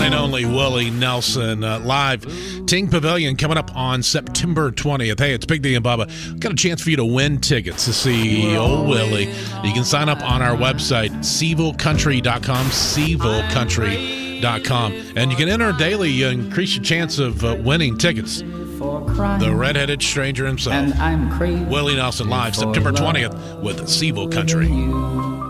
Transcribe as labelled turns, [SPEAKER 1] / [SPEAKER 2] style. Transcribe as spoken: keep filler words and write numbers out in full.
[SPEAKER 1] and only Willie Nelson uh, live. Ting Pavilion coming up on September twentieth. Hey, it's Big D and Bubba. Got a chance for you to win tickets to see old Willie. You can sign up on our website, Seville Country dot com, Seville Country dot com. And you can enter daily. You increase your chance of uh, winning tickets. The redheaded stranger himself,
[SPEAKER 2] and I'm crazy
[SPEAKER 1] Willie Nelson live September twentieth with Seville Country.